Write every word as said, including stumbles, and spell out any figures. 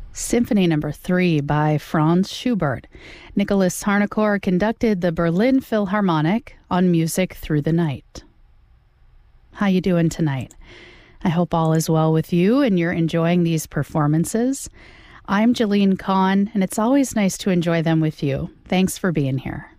Symphony Number Three by Franz Schubert. Nicholas Harnoncourt conducted the Berlin Philharmonic on Music Through the Night. How you doing tonight? I hope all is well with you and you're enjoying these performances. I'm Jalene Kahn, and it's always nice to enjoy them with you. Thanks for being here.